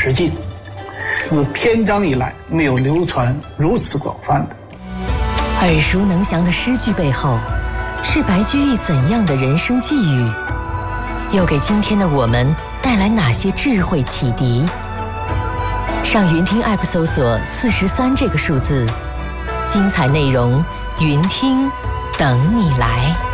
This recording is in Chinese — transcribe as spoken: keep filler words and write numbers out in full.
十进，自篇章以来没有流传如此广泛的。 耳熟能详的诗句背后，是白居易怎样的人生际遇？又给今天的我们带来哪些智慧启迪？上云听 App 搜索四十三这个数字，精彩内容云听等你来。